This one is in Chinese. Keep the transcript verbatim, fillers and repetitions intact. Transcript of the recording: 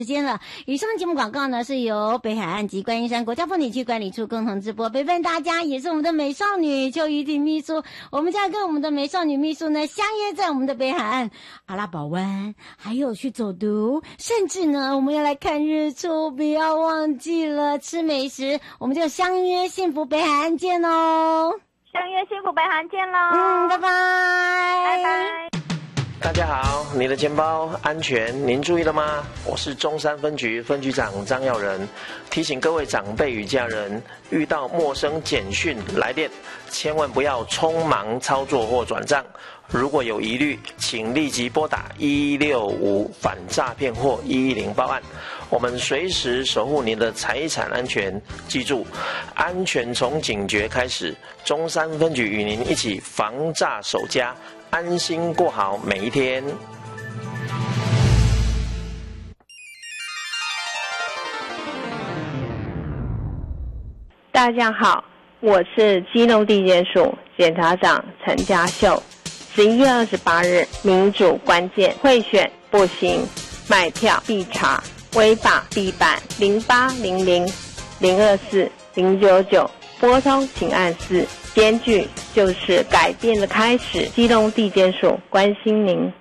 时间了，以上的节目广告呢是由北海岸及观音山国家风景区管理处共同直播，陪伴大家也是我们的美少女邱怡婷秘书。我们将跟我们的美少女秘书呢相约在我们的北海岸阿拉堡湾，还有去走读，甚至呢我们要来看日出，不要忘记了吃美食。我们就相约幸福北海岸见哦， 相约幸福北海岸见喽。 嗯，拜拜， 拜拜。 大家好，你的钱包安全，您注意了吗？我是中山分局分局长张耀仁，提醒各位长辈与家人，遇到陌生简讯来电，千万不要匆忙操作或转账。如果有疑虑，请立即拨打一六五反诈骗或一一零报案，我们随时守护您的财产安全。记住，安全从警觉开始。中山分局与您一起防诈守家，安心过好每一天。 大家好，我是基隆地检署检察长陈家秀。十一月二十八日，民主关键贿选不行，买票必查，违法必办。零八零零零二四零九九拨通请按四。检举就是改变的开始。基隆地检署关心您。